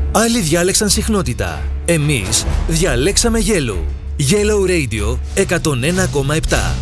Άλλοι διάλεξαν συχνότητα. Εμείς διαλέξαμε Yellow. Yellow Radio 101,7.